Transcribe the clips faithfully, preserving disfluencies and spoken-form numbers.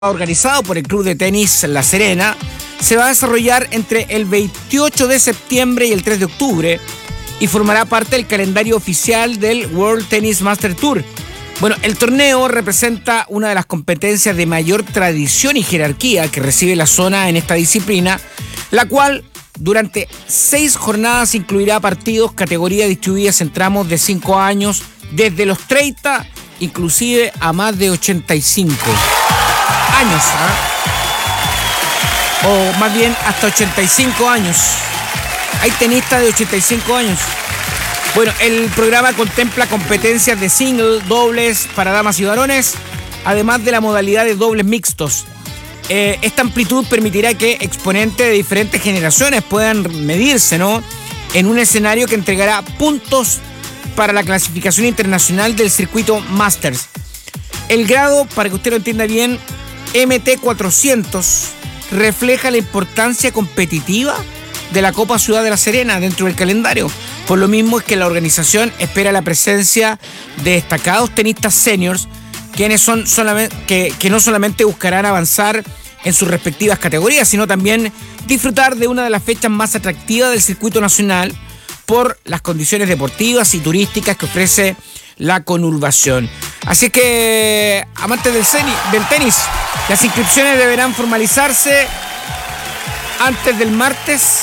organizado por el Club de Tenis La Serena, se va a desarrollar entre el veintiocho de septiembre y el tres de octubre y formará parte del calendario oficial del World Tennis Master Tour. Bueno, el torneo representa una de las competencias de mayor tradición y jerarquía que recibe la zona en esta disciplina, la cual durante seis jornadas incluirá partidos, categorías distribuidas en tramos de cinco años, desde los treinta, inclusive a más de ochenta y cinco años, ¿eh? O más bien hasta ochenta y cinco años. Hay tenistas de ochenta y cinco años. Bueno, el programa contempla competencias de single, dobles para damas y varones, además de la modalidad de dobles mixtos. Eh, esta amplitud permitirá que exponentes de diferentes generaciones puedan medirse, ¿no?, en un escenario que entregará puntos para la clasificación internacional del circuito Masters. El grado, para que usted lo entienda bien, M T cuatrocientos, refleja la importancia competitiva de la Copa Ciudad de La Serena dentro del calendario. Por lo mismo es que la organización espera la presencia de destacados tenistas seniors, quienes son solamente, que, que no solamente buscarán avanzar en sus respectivas categorías, sino también disfrutar de una de las fechas más atractivas del circuito nacional por las condiciones deportivas y turísticas que ofrece la conurbación. Así que, amantes del, ceni, del tenis, las inscripciones deberán formalizarse antes del martes.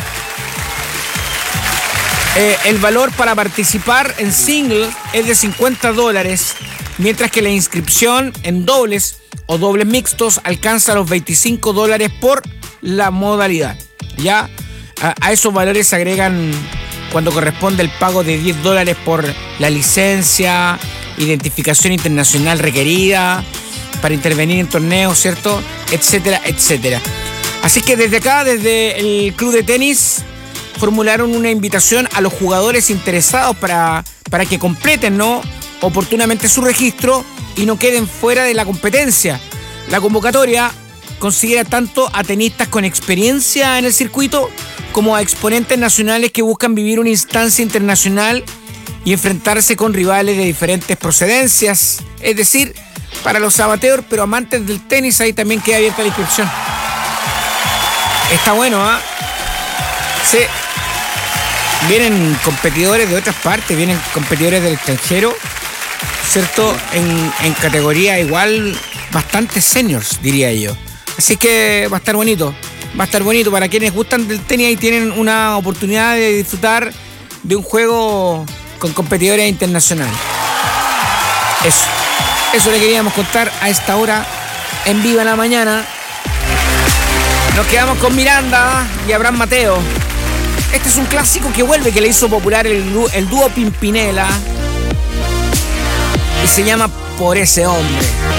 Eh, el valor para participar en single es de cincuenta dólares, mientras que la inscripción en dobles o dobles mixtos alcanza los veinticinco dólares por la modalidad. Ya a, a esos valores se agregan cuando corresponde el pago de diez dólares por la licencia, identificación internacional requerida para intervenir en torneos, ¿cierto? Etcétera, etcétera. Así que desde acá, desde el Club de Tenis, formularon una invitación a los jugadores interesados para, para que completen, ¿no?, oportunamente su registro y no queden fuera de la competencia. La convocatoria considera tanto a tenistas con experiencia en el circuito como a exponentes nacionales que buscan vivir una instancia internacional y enfrentarse con rivales de diferentes procedencias. Es decir, para los amateurs pero amantes del tenis, ahí también queda abierta la inscripción. Está bueno, ¿ah? ¿eh? Sí. Vienen competidores de otras partes, vienen competidores del extranjero, ¿cierto? En, en categoría igual bastante seniors, diría yo. Así que va a estar bonito. Va a estar bonito para quienes gustan del tenis y tienen una oportunidad de disfrutar de un juego con competidores internacionales. Eso. Eso le queríamos contar a esta hora en Viva la Mañana. Nos quedamos con Miranda y Abraham Mateo. Este es un clásico que vuelve, que le hizo popular el, el dúo Pimpinela. Y se llama Por ese hombre.